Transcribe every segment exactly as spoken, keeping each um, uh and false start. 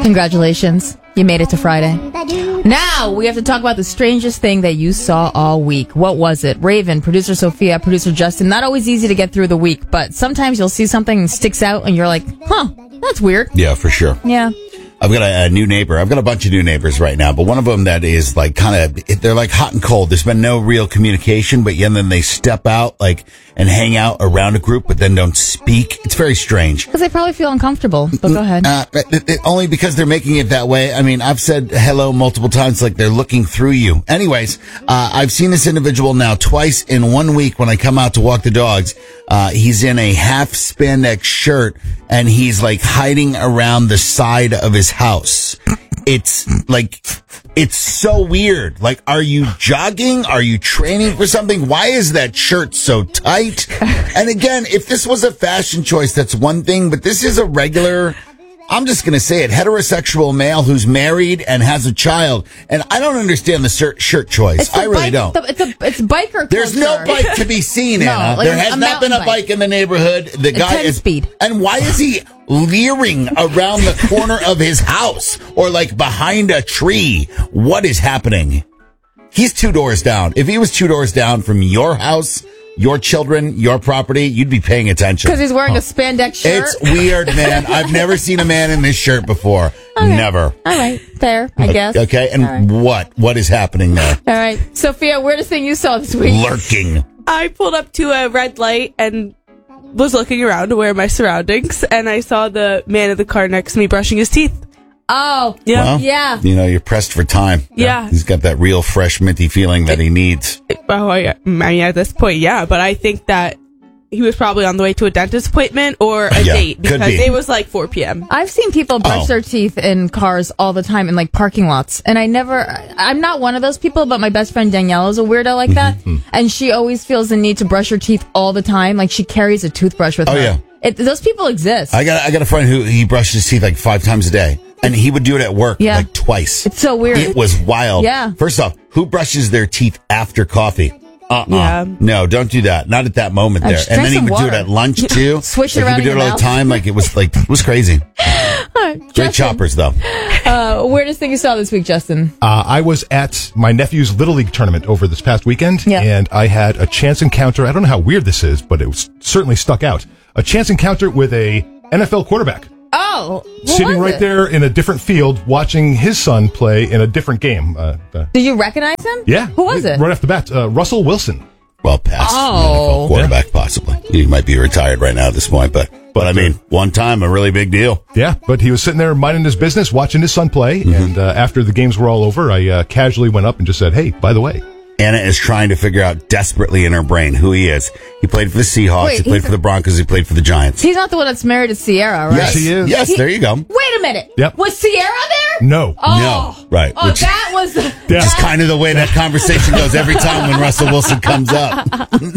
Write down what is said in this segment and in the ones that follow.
Congratulations. You made it to Friday. Now, we have to talk about the strangest thing that you saw all week. What was it? Raven, producer Sophia, producer Justin. Not always easy to get through the week, but sometimes you'll see something that sticks out and you're like, huh, that's weird. Yeah, for sure. Yeah. I've got a, a new neighbor. I've got a bunch of new neighbors right now, but one of them that is like kind of, they're like hot and cold. There's been no real communication, but yeah, and then they step out like and hang out around a group, but then don't speak. It's very strange. Because they probably feel uncomfortable, but go ahead. Uh, it, it, only because they're making it that way. I mean, I've said hello multiple times, like they're looking through you. Anyways, uh, I've seen this individual now twice in one week when I come out to walk the dogs. Uh, he's in a half spandex shirt and he's like hiding around the side of his house. It's like, it's so weird. Like, are you jogging? Are you training for something? Why is that shirt so tight? And again, if this was a fashion choice, that's one thing, but this is a regular, I'm just going to say it, heterosexual male who's married and has a child. And I don't understand the shirt, shirt choice. I really bike, don't. The, it's, a, it's biker culture. There's no bike to be seen, no, Anna. like there has a not been a bike. bike in the neighborhood. The a guy ten is speed. And why is he leering around the corner of his house or like behind a tree? What is happening? He's two doors down. If he was two doors down from your house, your children, your property, you'd be paying attention. Because he's wearing huh. a spandex shirt? It's weird, man. I've never seen a man in this shirt before. Okay. Never. All right. Fair, I guess. Okay. And right. what? What is happening there? All right. Sophia, weirdest thing you saw this week? Lurking. I pulled up to a red light and was looking around to where my surroundings, and I saw the man in the car next to me brushing his teeth. Oh, yeah. Well, yeah. You know, you're pressed for time. Yeah. He's got that real fresh, minty feeling that he needs. Oh, I mean, at this point, yeah. But I think that he was probably on the way to a dentist appointment or a yeah, date because be. it was like four p.m. I've seen people brush oh. their teeth in cars all the time in like parking lots. And I never, I'm not one of those people, but my best friend Danielle is a weirdo like that. Mm-hmm. And she always feels the need to brush her teeth all the time. Like she carries a toothbrush with oh, her. Oh, yeah. It, those people exist. I got I got a friend who he brushed his teeth like five times a day. And he would do it at work yeah. like twice. It's so weird. It was wild. Yeah. First off, who brushes their teeth after coffee? Uh-uh. Yeah. No, don't do that. Not at that moment uh, there. And then he would water. do it at lunch too. Swish like, it around he would do it all mouth. the time. Like it was like it was crazy. Right, Great Justin, choppers though. Uh, weirdest thing you saw this week, Justin? Uh, I was at my nephew's Little League tournament over this past weekend, yeah. and I had a chance encounter. I don't know how weird this is, but it was certainly stuck out. A chance encounter with a N F L quarterback. Oh, sitting right it? there in a different field, watching his son play in a different game. Uh, uh, Did you recognize him? Yeah. Who was it? Right off the bat, uh, Russell Wilson. Well past oh. N F L quarterback, yeah. possibly. He might be retired right now at this point, but but I mean, one time, a really big deal. Yeah, but he was sitting there minding his business, watching his son play, mm-hmm. and uh, after the games were all over, I uh, casually went up and just said, "Hey, by the way." Anna is trying to figure out desperately in her brain who he is. He played for the Seahawks. Wait, he played for the Broncos. He played for the Giants. He's not the one that's married to Sierra, right? Yes, he is. Yes, he, there you go. Wait a minute. Yep. Was Sierra there? No. Oh. No. Right. Oh, which, that was... Which yeah. is kind of the way that conversation goes every time when Russell Wilson comes up.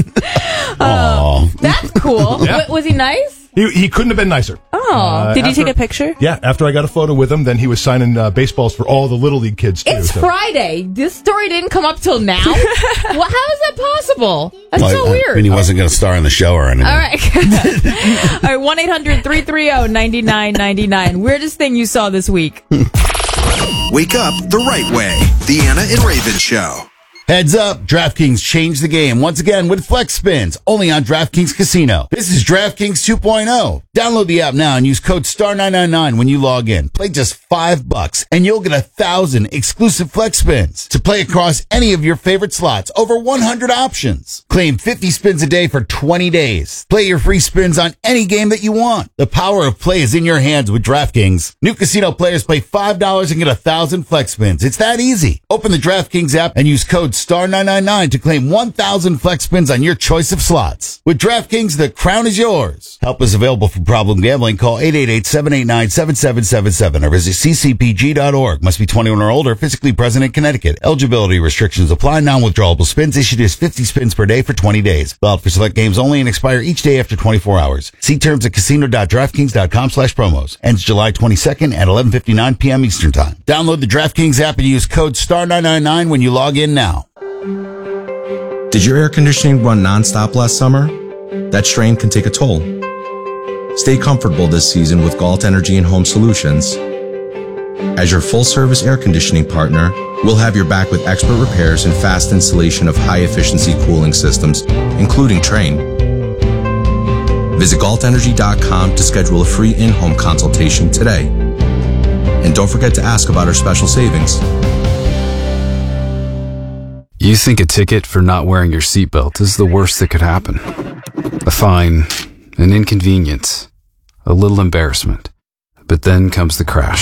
Oh. That's cool. Yeah. w- was he nice? He, he couldn't have been nicer. Oh. Uh, Did after, you take a picture? Yeah, after I got a photo with him, then he was signing uh, baseballs for all the Little League kids, too. It's so. Friday. This story didn't come up till now? Well, how is that possible? That's well, so I, weird. I mean, he wasn't going to star in the show or anything. All right. All right, one eight hundred three three zero nine nine nine nine. Weirdest thing you saw this week? Wake up the right way. The Anna and Raven Show. Heads up, DraftKings changed the game once again with Flex Spins, only on DraftKings Casino. This is DraftKings two point oh. Download the app now and use code star nine nine nine when you log in. Play just five bucks and you'll get a thousand exclusive Flex Spins to play across any of your favorite slots. Over one hundred options. Claim fifty spins a day for twenty days. Play your free spins on any game that you want. The power of play is in your hands with DraftKings. New casino players play five dollars and get a thousand Flex Spins. It's that easy. Open the DraftKings app and use code star nine nine nine to claim one thousand Flex Spins on your choice of slots. With DraftKings, the crown is yours. Help is available for problem gambling. Call eight eight eight, seven eight nine, seven seven seven seven or visit c c p g dot org. Must be twenty-one or older, physically present in Connecticut. Eligibility restrictions apply. Non-withdrawable spins issued as fifty spins per day for twenty days. Valid for select games only and expire each day after twenty-four hours. See terms at casino dot draftkings dot com slash promos. Ends July twenty-second at eleven fifty-nine p.m. Eastern Time. Download the DraftKings app and use code star nine nine nine when you log in now. Did your air conditioning run nonstop last summer? That strain can take a toll. Stay comfortable this season with Galt Energy and Home Solutions. As your full-service air conditioning partner, we'll have your back with expert repairs and fast installation of high-efficiency cooling systems, including Trane. Visit galt energy dot com to schedule a free in-home consultation today. And don't forget to ask about our special savings. You think a ticket for not wearing your seatbelt is the worst that could happen. A fine, an inconvenience, a little embarrassment. But then comes the crash.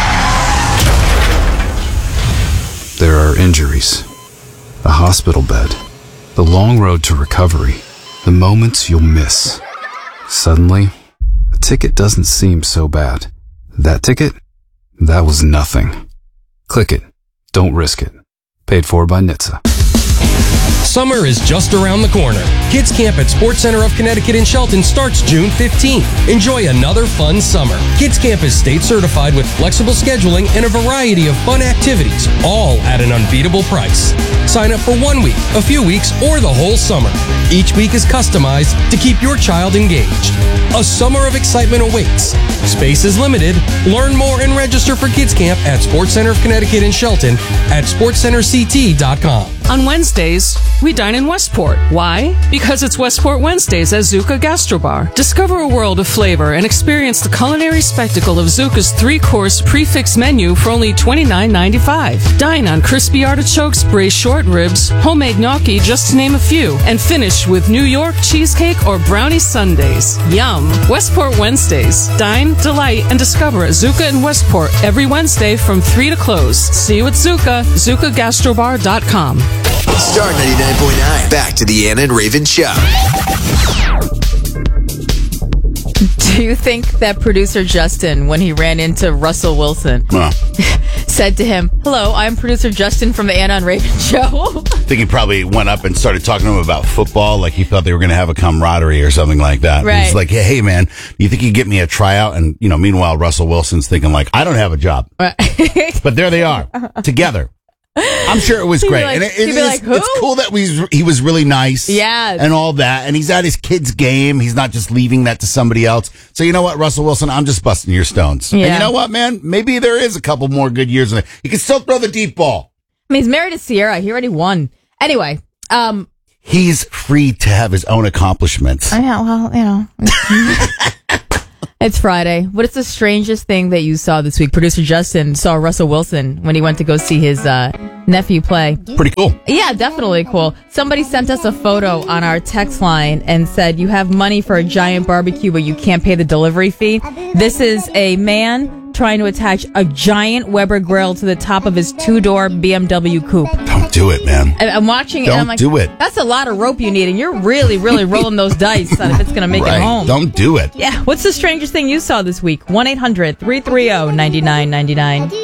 There are injuries, a hospital bed, the long road to recovery, the moments you'll miss. Suddenly, a ticket doesn't seem so bad. That ticket? That was nothing. Click it. Don't risk it. Paid for by N H T S A. Summer is just around the corner. Kids Camp at Sports Center of Connecticut in Shelton starts June fifteenth. Enjoy another fun summer. Kids Camp is state certified with flexible scheduling and a variety of fun activities, all at an unbeatable price. Sign up for one week, a few weeks, or the whole summer. Each week is customized to keep your child engaged. A summer of excitement awaits. Space is limited. Learn more and register for Kids Camp at Sports Center of Connecticut in Shelton at sports center c t dot com. On Wednesdays, we dine in Westport. Why? Because it's Westport Wednesdays at Zuka Gastrobar. Discover a world of flavor and experience the culinary spectacle of Zuka's three-course prix-fixe menu for only twenty-nine ninety-five. Dine on crispy artichokes, braised short ribs, homemade gnocchi, just to name a few, and finish with New York cheesecake or brownie sundaes. Yum! Westport Wednesdays. Dine, delight, and discover at Zuka in Westport every Wednesday from three to close. See you at Zuka, zuka gastrobar dot com. Star ninety-nine point nine. Back to the Anna and Raven Show. Do you think that producer Justin, when he ran into Russell Wilson, Huh. said to him, "Hello, I'm producer Justin from the Anna and Raven Show"? I think he probably went up and started talking to him about football, like he thought they were going to have a camaraderie or something like that. Right. He's like, hey, hey, man, you think you get me a tryout? And, you know, meanwhile, Russell Wilson's thinking like, I don't have a job. Right. But there they are, together. I'm sure it was He'd be great. like- and it, he'd it be is, like, "Who?" it's cool that we, he was really nice. Yes. And all that. And he's at his kid's game. He's not just leaving that to somebody else. So you know what, Russell Wilson, I'm just busting your stones. Yeah. And you know what, man? Maybe there is a couple more good years in it. You can still throw the deep ball. I mean, he's married to Sierra. He already won. Anyway, um, He's free to have his own accomplishments. I know, well, you know. It's Friday. What is the strangest thing that you saw this week? Producer Justin saw Russell Wilson when he went to go see his uh, nephew play. Pretty cool. Yeah, definitely cool. Somebody sent us a photo on our text line and said, you have money for a giant barbecue, but you can't pay the delivery fee. This is a man trying to attach a giant Weber grill to the top of his two-door B M W coupe. Don't do it, man. And I'm watching it Don't and I'm like, do it. that's a lot of rope you need, and you're really, really rolling those dice on if it's going to make Right. it home. Don't do it. Yeah. What's the strangest thing you saw this week? one eight hundred three three zero nine nine nine nine.